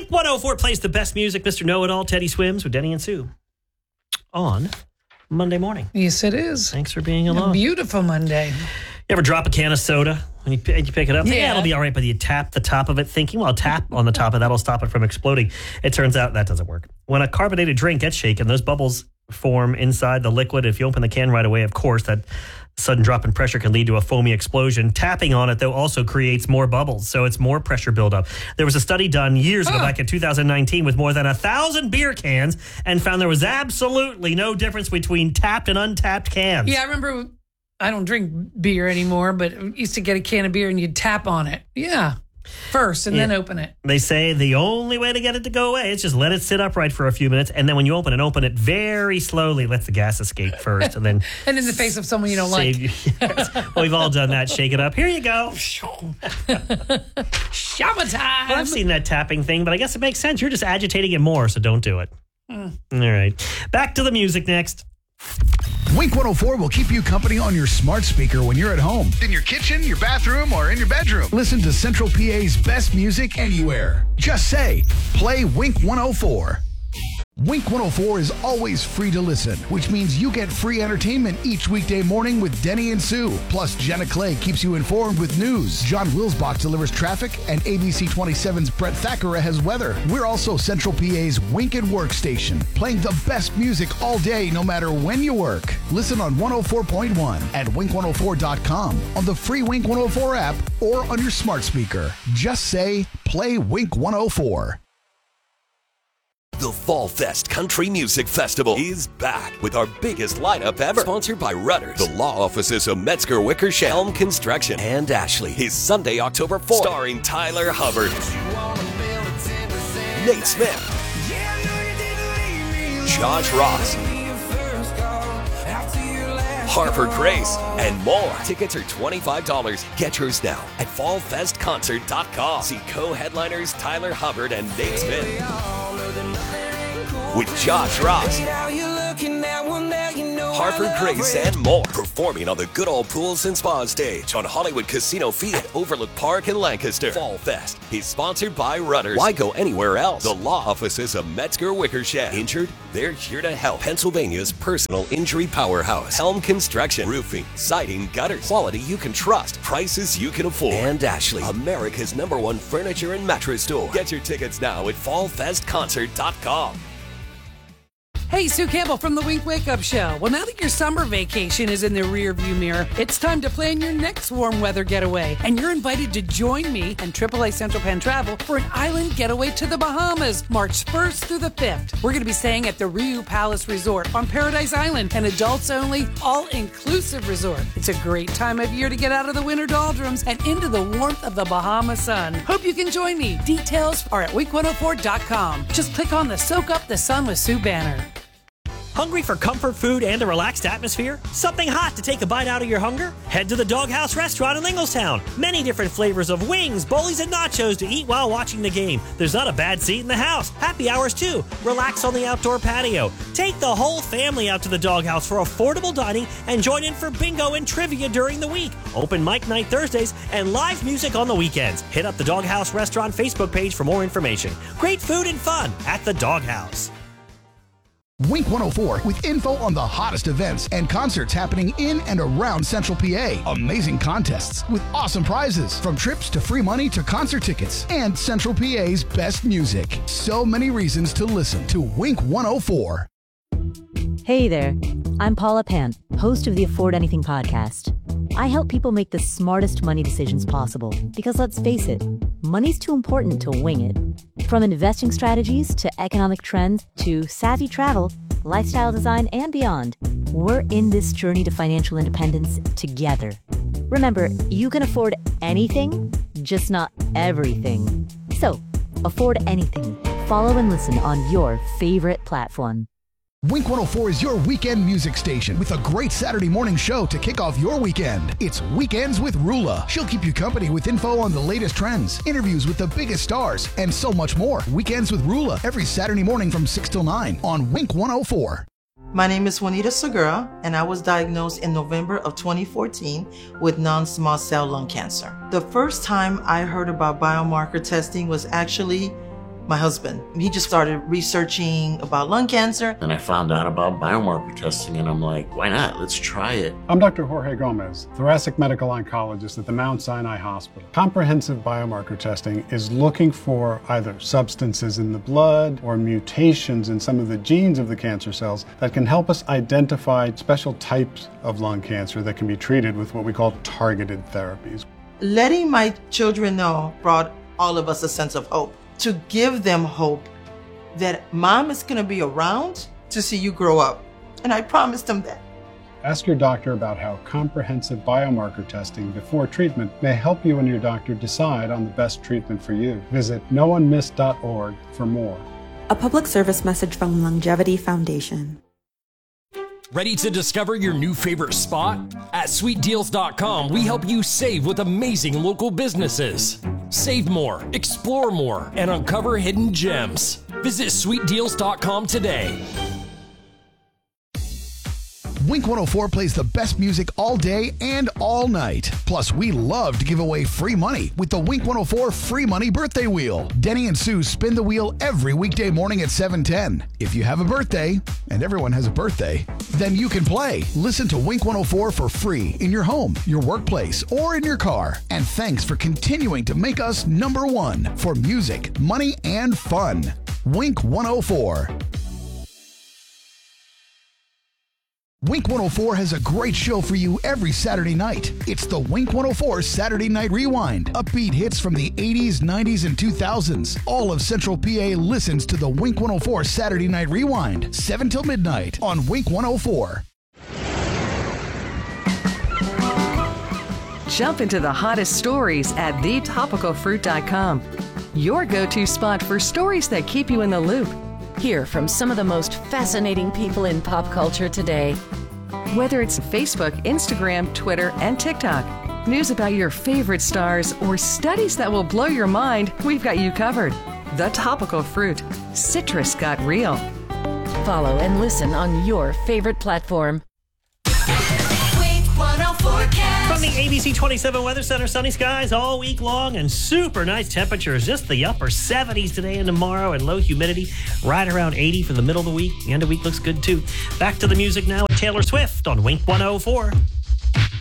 Wink 104 plays the best music. Mr. Know-It-All, Teddy Swims with Denny and Sue on Monday morning. Yes, it is. Thanks for being along. A beautiful Monday. You ever drop a can of soda when you pick it up? Yeah. It'll be all right, but you tap the top of it thinking, well, tap on the top of that'll stop it from exploding. It turns out that doesn't work. When a carbonated drink gets shaken, those bubbles form inside the liquid. If you open the can right away, of course, that sudden drop in pressure can lead to a foamy explosion. Tapping on it, though, also creates more bubbles, so it's more pressure buildup. There was a study done years ago, back in 2019, with more than 1,000 beer cans and found there was absolutely no difference between tapped and untapped cans. Yeah, I remember, I don't drink beer anymore, but I used to get a can of beer and you'd tap on it. Yeah. First and then open it. They say the only way to get it to go away is just let it sit upright for a few minutes, and then when you open it very slowly. Let the gas escape first, and then and in the face of someone you don't like. Yes. Well, we've all done that. Shake it up. Here you go. Shama time. Well, I've seen that tapping thing, but I guess it makes sense. You're just agitating it more, so don't do it. All right. Back to the music next. Wink 104 will keep you company on your smart speaker when you're at home, in your kitchen, your bathroom, or in your bedroom. Listen to Central PA's best music anywhere. Just say, play Wink 104. Wink 104 is always free to listen, which means you get free entertainment each weekday morning with Denny and Sue. Plus, Jenna Clay keeps you informed with news. John Wilsbach delivers traffic, and ABC 27's Brett Thackeray has weather. We're also Central PA's Wink and Work station, playing the best music all day, no matter when you work. Listen on 104.1 at wink104.com, on the free Wink 104 app, or on your smart speaker. Just say, play Wink 104. The Fall Fest Country Music Festival is back with our biggest lineup ever. Sponsored by Rudders, the law offices of Metzger Wickersham, Helm Construction, and Ashley. Is Sunday, October 4th. Starring Tyler Hubbard, Nate Smith, Josh Ross, Harper Grace, and more. Tickets are $25. Get yours now at fallfestconcert.com. See co-headliners Tyler Hubbard and Nate Smith with Josh Ross, Harper Grace, and more. Performing on the Good Old Pools and Spa stage on Hollywood Casino Feed at Overlook Park in Lancaster. Fall Fest is sponsored by Rudders. Why go anywhere else? The law offices of Metzger Wickersham. Injured? They're here to help. Pennsylvania's personal injury powerhouse. Helm Construction. Roofing, siding, gutters. Quality you can trust. Prices you can afford. And Ashley, America's #1 furniture and mattress store. Get your tickets now at fallfestconcert.com. Hey, Sue Campbell from the Wink Wake Up Show. Well, now that your summer vacation is in the rearview mirror, it's time to plan your next warm weather getaway. And you're invited to join me and AAA Central Penn Travel for an island getaway to the Bahamas, March 1st through the 5th. We're going to be staying at the Riu Palace Resort on Paradise Island, an adults-only, all-inclusive resort. It's a great time of year to get out of the winter doldrums and into the warmth of the Bahama sun. Hope you can join me. Details are at wink104.com. Just click on the Soak Up the Sun with Sue banner. Hungry for comfort food and a relaxed atmosphere? Something hot to take a bite out of your hunger? Head to the Doghouse Restaurant in Inglestown. Many different flavors of wings, bowlies, and nachos to eat while watching the game. There's not a bad seat in the house. Happy hours too. Relax on the outdoor patio. Take the whole family out to the Doghouse for affordable dining and join in for bingo and trivia during the week. Open mic night Thursdays and live music on the weekends. Hit up the Doghouse Restaurant Facebook page for more information. Great food and fun at the Doghouse. Wink 104 with info on the hottest events and concerts happening in and around Central PA. Amazing contests with awesome prizes, from trips to free money to concert tickets, and Central PA's best music. So many reasons to listen to Wink 104. Hey there, I'm Paula Pant, host of the Afford Anything podcast. I help people make the smartest money decisions possible because, let's face it, money's too important to wing it. From investing strategies to economic trends to savvy travel, lifestyle design, and beyond, we're in this journey to financial independence together. Remember, you can afford anything, just not everything. So, afford anything. Follow and listen on your favorite platform. Wink 104 is your weekend music station with a great Saturday morning show to kick off your weekend. It's Weekends with Rula. She'll keep you company with info on the latest trends, interviews with the biggest stars, and so much more. Weekends with Rula every Saturday morning from 6 till 9 on Wink 104. My name is Juanita Segura, and I was diagnosed in November of 2014 with non-small cell lung cancer. The first time I heard about biomarker testing was actually my husband. He just started researching about lung cancer. And I found out about biomarker testing, and I'm like, why not? Let's try it. I'm Dr. Jorge Gomez, thoracic medical oncologist at the Mount Sinai Hospital. Comprehensive biomarker testing is looking for either substances in the blood or mutations in some of the genes of the cancer cells that can help us identify special types of lung cancer that can be treated with what we call targeted therapies. Letting my children know brought all of us a sense of hope. To give them hope that mom is going to be around to see you grow up. And I promised them that. Ask your doctor about how comprehensive biomarker testing before treatment may help you and your doctor decide on the best treatment for you. Visit noonemiss.org for more. A public service message from Longevity Foundation. Ready to discover your new favorite spot? At sweetdeals.com, we help you save with amazing local businesses. Save more, explore more, and uncover hidden gems. Visit sweetdeals.com today. Wink 104 plays the best music all day and all night. Plus, we love to give away free money with the Wink 104 Free Money Birthday Wheel. Denny and Sue spin the wheel every weekday morning at 7:10. If you have a birthday, and everyone has a birthday, then you can play. Listen to Wink 104 for free in your home, your workplace, or in your car. And thanks for continuing to make us #1 for music, money, and fun. Wink 104. Wink 104 has a great show for you every Saturday night. It's the Wink 104 Saturday Night Rewind. Upbeat hits from the 80s, 90s, and 2000s. All of Central PA listens to the Wink 104 Saturday Night Rewind, 7 till midnight on Wink 104. Jump into the hottest stories at thetopicalfruit.com. Your go-to spot for stories that keep you in the loop. Hear from some of the most fascinating people in pop culture today. Whether it's Facebook, Instagram, Twitter, and TikTok, news about your favorite stars, or studies that will blow your mind, we've got you covered. The Topical Fruit. Citrus got real. Follow and listen on your favorite platform. From the ABC 27 Weather Center, sunny skies all week long and super nice temperatures. Just the upper 70s today and tomorrow, and low humidity right around 80 for the middle of the week. The end of the week looks good too. Back to the music now with Taylor Swift on Wink 104.